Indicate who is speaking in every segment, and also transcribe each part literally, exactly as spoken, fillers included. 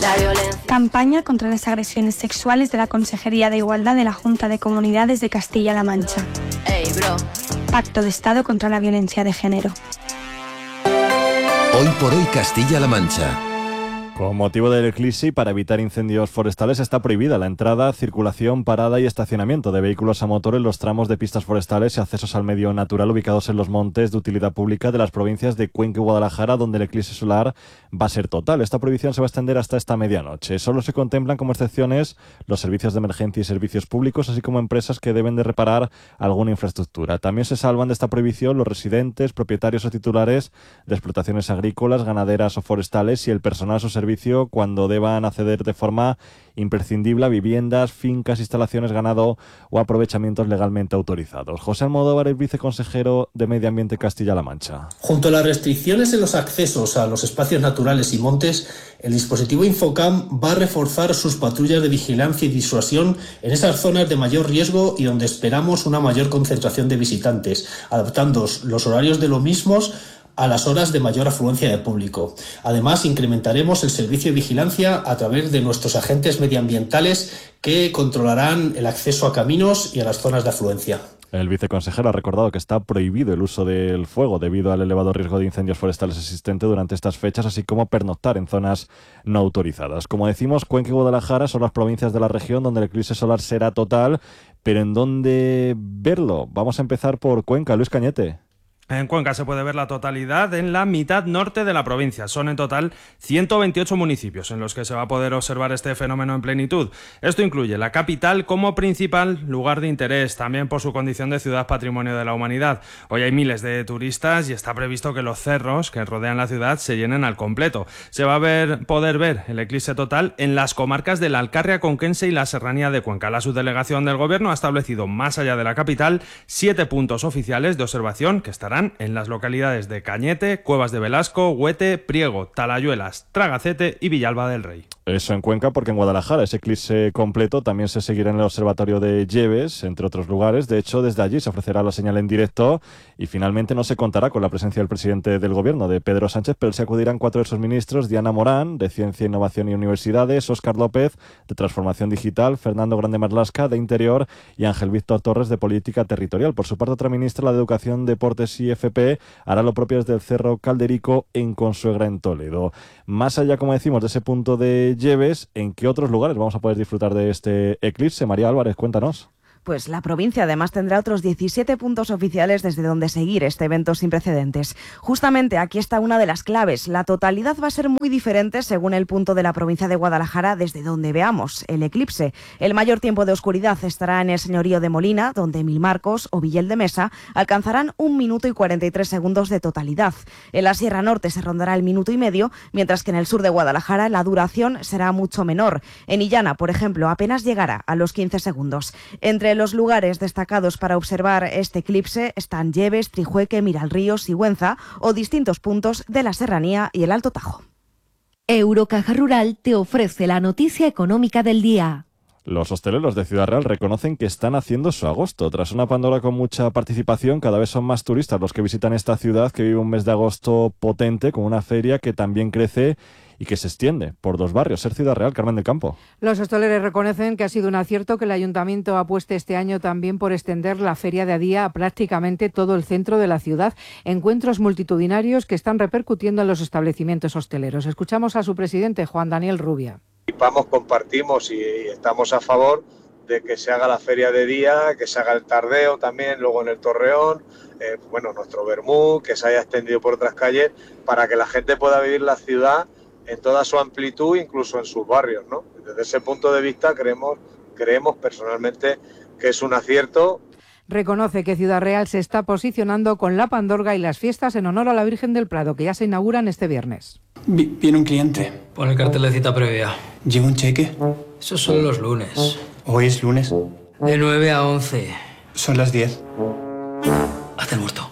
Speaker 1: La violencia.
Speaker 2: Campaña contra las agresiones sexuales de la Consejería de Igualdad de la Junta de Comunidades de Castilla-La Mancha.
Speaker 1: Ey, bro.
Speaker 2: Pacto de Estado contra la violencia de género.
Speaker 3: Hoy por hoy Castilla-La Mancha.
Speaker 4: Con motivo del eclipse y para evitar incendios forestales está prohibida la entrada, circulación, parada y estacionamiento de vehículos a motor en los tramos de pistas forestales y accesos al medio natural ubicados en los montes de utilidad pública de las provincias de Cuenca y Guadalajara, donde el eclipse solar va a ser total. Esta prohibición se va a extender hasta esta medianoche. Solo se contemplan como excepciones los servicios de emergencia y servicios públicos, así como empresas que deben de reparar alguna infraestructura. También se salvan de esta prohibición los residentes, propietarios o titulares de explotaciones agrícolas, ganaderas o forestales y el personal a su servicio cuando deban acceder de forma imprescindible a viviendas, fincas, instalaciones, ganado o aprovechamientos legalmente autorizados. José Almodóvar es viceconsejero de Medio Ambiente Castilla-La Mancha.
Speaker 5: Junto a las restricciones en los accesos a los espacios naturales y montes, el dispositivo Infocam va a reforzar sus patrullas de vigilancia y disuasión en esas zonas de mayor riesgo y donde esperamos una mayor concentración de visitantes, adaptando los horarios de los mismos a las horas de mayor afluencia de público. Además, incrementaremos el servicio de vigilancia a través de nuestros agentes medioambientales que controlarán el acceso a caminos y a las zonas de afluencia.
Speaker 4: El viceconsejero ha recordado que está prohibido el uso del fuego debido al elevado riesgo de incendios forestales existente durante estas fechas, así como pernoctar en zonas no autorizadas. Como decimos, Cuenca y Guadalajara son las provincias de la región donde el eclipse solar será total, pero ¿en dónde verlo? Vamos a empezar por Cuenca. Luis Cañete.
Speaker 6: En Cuenca se puede ver la totalidad en la mitad norte de la provincia. Son en total ciento veintiocho municipios en los que se va a poder observar este fenómeno en plenitud. Esto incluye la capital como principal lugar de interés, también por su condición de ciudad patrimonio de la humanidad. Hoy hay miles de turistas y está previsto que los cerros que rodean la ciudad se llenen al completo. Se va a ver, poder ver el eclipse total en las comarcas de la Alcarria Conquense y la Serranía de Cuenca. La subdelegación del Gobierno ha establecido, más allá de la capital, siete puntos oficiales de observación que estarán en las localidades de Cañete, Cuevas de Velasco, Huete, Priego, Talayuelas, Tragacete y Villalba del Rey.
Speaker 4: Eso en Cuenca, porque en Guadalajara ese eclipse completo también se seguirá en el observatorio de Lleves, entre otros lugares. De hecho, desde allí se ofrecerá la señal en directo y finalmente no se contará con la presencia del presidente del Gobierno, de Pedro Sánchez, pero se acudirán cuatro de sus ministros: Diana Morán, de Ciencia, Innovación y Universidades; Óscar López, de Transformación Digital; Fernando Grande Marlasca, de Interior; y Ángel Víctor Torres, de Política Territorial. Por su parte, otra ministra, la de Educación, Deportes y F P, hará lo propio desde el Cerro Calderico en Consuegra, en Toledo. Más allá, como decimos, de ese punto de Lleves, ¿en qué otros lugares vamos a poder disfrutar de este eclipse? María Álvarez, cuéntanos.
Speaker 7: Pues la provincia además tendrá otros diecisiete puntos oficiales desde donde seguir este evento sin precedentes. Justamente aquí está una de las claves. La totalidad va a ser muy diferente según el punto de la provincia de Guadalajara desde donde veamos el eclipse. El mayor tiempo de oscuridad estará en el señorío de Molina, donde Milmarcos o Villel de Mesa alcanzarán un minuto y cuarenta y tres segundos de totalidad. En la Sierra Norte se rondará el minuto y medio, mientras que en el sur de Guadalajara la duración será mucho menor. En Illana, por ejemplo, apenas llegará a los quince segundos. Entre los lugares destacados para observar este eclipse están Lleves, Trijueque, Miralríos, Sigüenza o distintos puntos de la Serranía y el Alto Tajo.
Speaker 8: Eurocaja Rural te ofrece la noticia económica del día.
Speaker 4: Los hosteleros de Ciudad Real reconocen que están haciendo su agosto. Tras una Pandora con mucha participación, cada vez son más turistas los que visitan esta ciudad, que vive un mes de agosto potente, con una feria que también crece y que se extiende por dos barrios. Ser Ciudad Real, Carmen del Campo.
Speaker 9: Los hosteleros reconocen que ha sido un acierto que el Ayuntamiento apueste este año también por extender la Feria de Adía a prácticamente todo el centro de la ciudad. Encuentros multitudinarios que están repercutiendo en los establecimientos hosteleros. Escuchamos a su presidente, Juan Daniel Rubia.
Speaker 10: Vamos, compartimos y estamos a favor de que se haga la feria de día, que se haga el tardeo también, luego en el Torreón, eh, bueno, nuestro vermú, que se haya extendido por otras calles, para que la gente pueda vivir la ciudad en toda su amplitud, incluso en sus barrios, ¿no? Desde ese punto de vista creemos, creemos personalmente que es un acierto.
Speaker 9: Reconoce que Ciudad Real se está posicionando con la Pandorga y las fiestas en honor a la Virgen del Prado, que ya se inauguran este viernes.
Speaker 11: Viene un cliente.
Speaker 12: Pon el cartel de cita previa.
Speaker 11: ¿Lleva un cheque?
Speaker 12: Esos son los lunes.
Speaker 11: ¿Hoy es lunes?
Speaker 12: De nueve a once.
Speaker 11: Son las diez.
Speaker 12: Haz el muerto.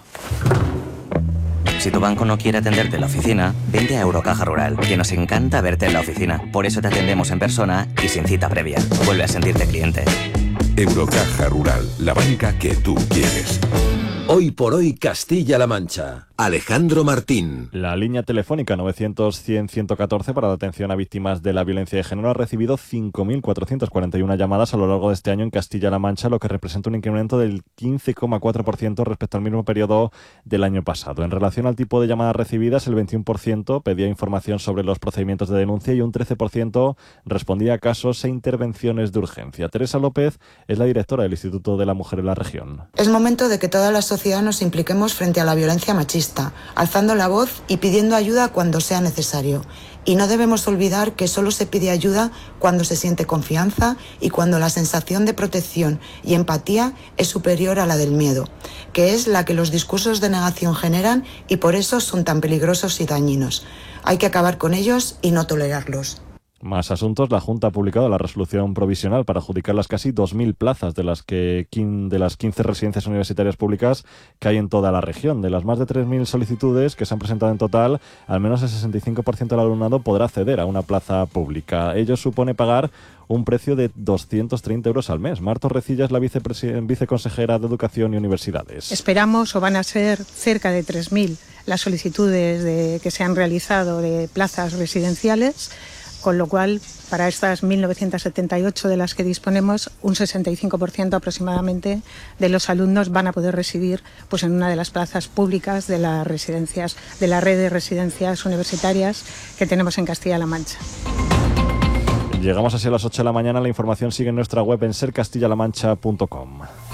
Speaker 13: Si tu banco no quiere atenderte en la oficina, vente a Eurocaja Rural, que nos encanta verte en la oficina. Por eso te atendemos en persona y sin cita previa. Vuelve a sentirte cliente.
Speaker 3: Eurocaja Rural, la banca que tú quieres. Hoy por hoy Castilla-La Mancha. Alejandro Martín.
Speaker 4: La línea telefónica novecientos cien ciento catorce para la atención a víctimas de la violencia de género ha recibido cinco mil cuatrocientas cuarenta y una llamadas a lo largo de este año en Castilla-La Mancha, lo que representa un incremento del quince coma cuatro por ciento respecto al mismo periodo del año pasado. En relación al tipo de llamadas recibidas, el veintiuno por ciento pedía información sobre los procedimientos de denuncia y un trece por ciento respondía a casos e intervenciones de urgencia. Teresa López es la directora del Instituto de la Mujer en la región.
Speaker 1: Es momento de que toda la sociedad nos impliquemos frente a la violencia machista, alzando la voz y pidiendo ayuda cuando sea necesario. Y no debemos olvidar que solo se pide ayuda cuando se siente confianza y cuando la sensación de protección y empatía es superior a la del miedo, que es la que los discursos de negación generan y por eso son tan peligrosos y dañinos. Hay que acabar con ellos y no tolerarlos.
Speaker 4: Más asuntos. La Junta ha publicado la resolución provisional para adjudicar las casi dos mil plazas de las que de las quince residencias universitarias públicas que hay en toda la región. De las más de tres mil solicitudes que se han presentado en total, al menos el sesenta y cinco por ciento del alumnado podrá acceder a una plaza pública. Ello supone pagar un precio de doscientos treinta euros al mes. Marta Recilla es la viceconsejera de Educación y Universidades.
Speaker 14: Esperamos, o van a ser cerca de tres mil las solicitudes de, que se han realizado de plazas residenciales, con lo cual, para estas mil novecientas setenta y ocho de las que disponemos, un sesenta y cinco por ciento aproximadamente de los alumnos van a poder residir pues, en una de las plazas públicas de las residencias, de la red de residencias universitarias que tenemos en Castilla-La Mancha.
Speaker 4: Llegamos así a las ocho de la mañana. La información sigue en nuestra web en ser castilla la mancha punto com.